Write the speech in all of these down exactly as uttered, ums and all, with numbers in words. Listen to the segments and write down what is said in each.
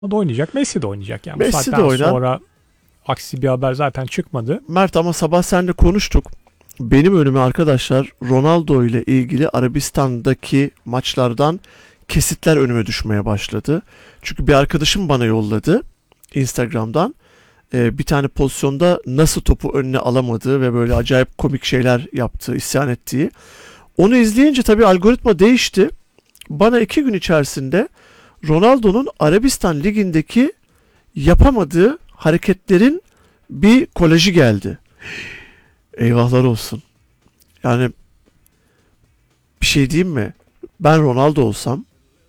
O da oynayacak. Messi de oynayacak. Yani Messi bu de saatten oynar. sonra aksi bir haber zaten çıkmadı. Mert ama sabah seninle konuştuk. Benim önüme arkadaşlar Ronaldo ile ilgili Arabistan'daki maçlardan kesitler önüme düşmeye başladı. Çünkü bir arkadaşım bana yolladı Instagram'dan. Ee, bir tane pozisyonda nasıl topu önüne alamadığı ve böyle acayip komik şeyler yaptığı, isyan ettiği. Onu izleyince tabii algoritma değişti. Bana iki gün içerisinde Ronaldo'nun Arabistan Ligi'ndeki yapamadığı hareketlerin bir kolajı geldi. Eyvahlar olsun. Yani bir şey diyeyim mi? Ben Ronaldo olsam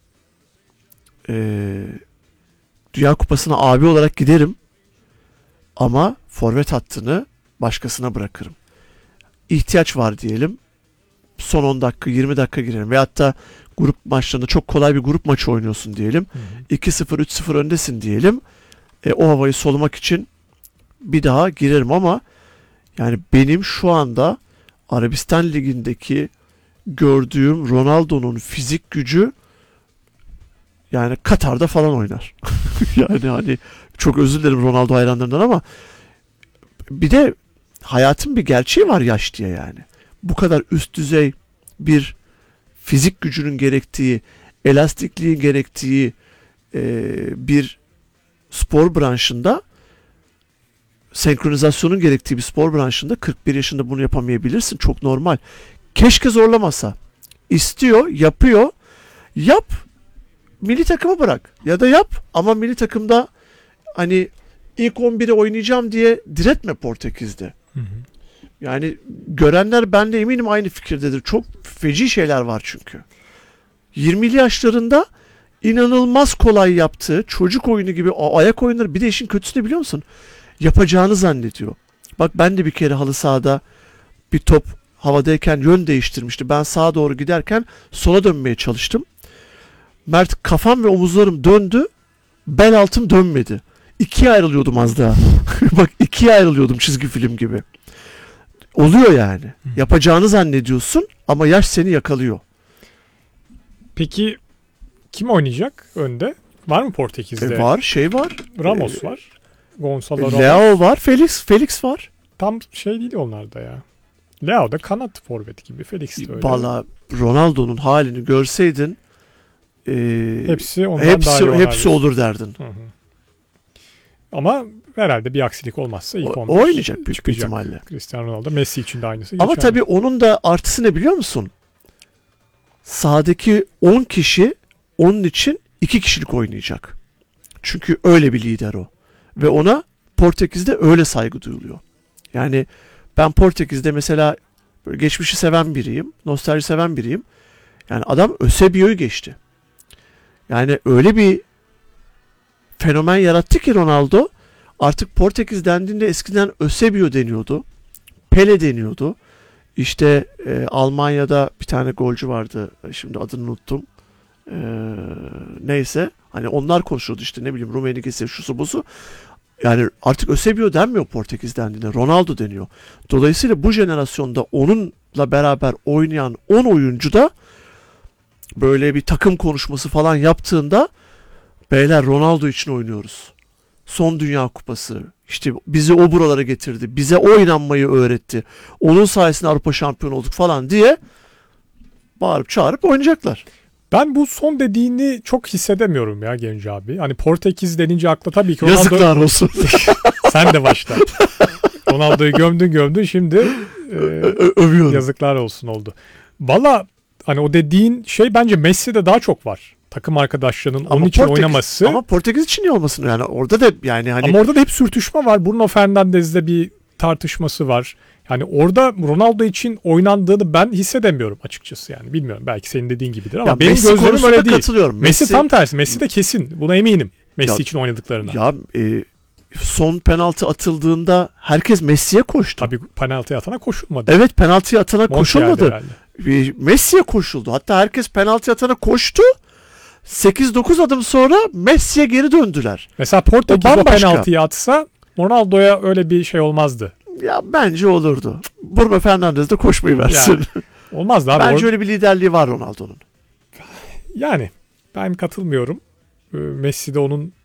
ee, Dünya Kupası'na abi olarak giderim ama forvet hattını başkasına bırakırım. İhtiyaç var diyelim. Son on dakika yirmi dakika girelim. Veyahut da grup maçlarında çok kolay bir grup maçı oynuyorsun diyelim. Hı hı. iki sıfır üç sıfır öndesin diyelim. E, o havayı solumak için bir daha girerim ama yani benim şu anda Arabistan Ligi'ndeki gördüğüm Ronaldo'nun fizik gücü yani Katar'da falan oynar. Yani hani çok özür dilerim Ronaldo hayranlarından ama bir de hayatın bir gerçeği var yaş diye yani. Bu kadar üst düzey bir fizik gücünün gerektiği, elastikliğin gerektiği e, bir spor branşında, senkronizasyonun gerektiği bir spor branşında kırk bir yaşında bunu yapamayabilirsin. Çok normal. Keşke zorlamasa. İstiyor, yapıyor. Yap, milli takımı bırak. Ya da yap ama milli takımda hani ilk on bire oynayacağım diye diretme Portekiz'de. Hı hı. Yani görenler ben de eminim aynı fikirdedir. Çok feci şeyler var çünkü. yirmili yaşlarında inanılmaz kolay yaptığı çocuk oyunu gibi o ayak oyunları, bir de işin kötüsü ne biliyor musun? Yapacağını zannediyor. Bak ben de bir kere halı sahada bir top havadayken yön değiştirmişti. Ben sağa doğru giderken sola dönmeye çalıştım. Mert kafam ve omuzlarım döndü. Bel altım dönmedi. İkiye ayrılıyordum az daha. Bak ikiye ayrılıyordum çizgi film gibi. Oluyor yani. Yapacağını zannediyorsun ama yaş seni yakalıyor. Peki kim oynayacak önde? Var mı Portekiz'de? E var, şey var. Ramos E, var. Gonzalo Ramos. Leo var, Felix, Felix var. Tam şey değil onlar da ya. Leo da kanat forvet gibi. Felix de öyle. Valla Ronaldo'nun halini görseydin e, Hepsi ondan hepsi, daha iyi oynar hepsi diyorsun. olur derdin. Hı hı. Ama herhalde bir aksilik olmazsa ilk O, on bir oynayacak büyük bir çıkacak. ihtimalle. Cristiano Ronaldo, Messi için de aynısı Ama geçerli. tabii onun da artısı ne biliyor musun? Sahadaki on kişi onun için iki kişilik oynayacak. Çünkü öyle bir lider o. Ve ona Portekiz'de öyle saygı duyuluyor. Yani ben Portekiz'de mesela böyle geçmişi seven biriyim. Nostalji seven biriyim. Yani adam Eusebio'yu geçti. Yani öyle bir fenomen yarattı ki Ronaldo. Artık Portekiz dendiğinde eskiden Eusebio deniyordu. Pele deniyordu. İşte e, Almanya'da bir tane golcü vardı. Şimdi adını unuttum. E, neyse. Hani onlar konuşuyordu işte ne bileyim Rummenigge, şusu busu. Yani artık Eusebio denmiyor Portekiz dendiğinde. Ronaldo deniyor. Dolayısıyla bu jenerasyonda onunla beraber oynayan on oyuncu da böyle bir takım konuşması falan yaptığında beyler Ronaldo için oynuyoruz. Son Dünya Kupası. İşte bizi o buralara getirdi. Bize o inanmayı öğretti. Onun sayesinde Avrupa şampiyonu olduk falan diye bağırıp çağırıp oynayacaklar. Ben bu son dediğini çok hissedemiyorum ya Genç abi. Hani Portekiz denince akla tabii ki Ronaldo... Yazıklar olsun. Sen de başla. Ronaldo'yu gömdün gömdün şimdi e, Ö- övüyorum. yazıklar olsun oldu. Valla hani o dediğin şey bence Messi'de daha çok var. Takım arkadaşlarının onun için Portekiz, oynaması. ama Portekiz için niye olmasın yani orada da yani hani Ama orada da hep sürtüşme var. Bruno Fernandes'le bir tartışması var. Yani orada Ronaldo için oynandığını ben hissedemiyorum açıkçası yani. Bilmiyorum belki senin dediğin gibidir ama ya benim Messi gözlerim konusunda öyle değil. katılıyorum. Messi, Messi tam tersi. Messi de kesin. Buna eminim. Messi Ya- için oynadıklarına. Ya e, son penaltı atıldığında herkes Messi'ye koştu. Tabii penaltı atana koşulmadı. Evet, penaltıya atana Montiel'de koşulmadı. herhalde. E, Messi'ye koşuldu. Hatta herkes penaltı atana koştu. sekiz dokuz adım sonra Messi'ye geri döndüler. Mesela Portekiz O o bambaşka. penaltıyı atsa Ronaldo'ya öyle bir şey olmazdı. Ya bence olurdu. Bruno Fernandes de koşmayı versin. Yani, olmazdı abi. Bence Or- öyle bir liderliği var Ronaldo'nun. Yani ben katılmıyorum. Ee, Messi de onun